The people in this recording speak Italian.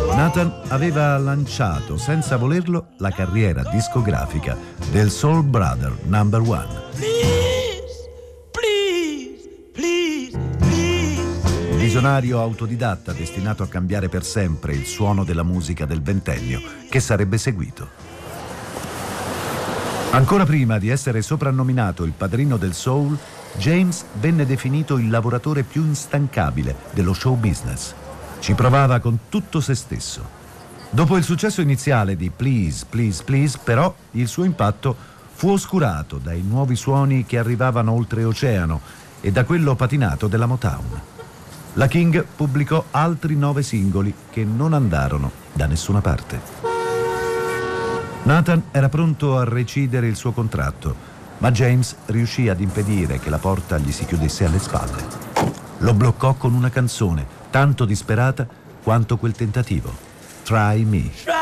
Nathan aveva lanciato, senza volerlo, la carriera discografica del Soul Brother number one. Un visionario autodidatta destinato a cambiare per sempre il suono della musica del ventennio che sarebbe seguito. Ancora prima di essere soprannominato il padrino del soul, James venne definito il lavoratore più instancabile dello show business. Ci provava con tutto se stesso. Dopo il successo iniziale di Please, Please, Please, però, il suo impatto fu oscurato dai nuovi suoni che arrivavano oltreoceano e da quello patinato della Motown. La King pubblicò altri 9 singoli che non andarono da nessuna parte. Nathan era pronto a recidere il suo contratto, ma James riuscì ad impedire che la porta gli si chiudesse alle spalle. Lo bloccò con una canzone tanto disperata quanto quel tentativo, Try Me.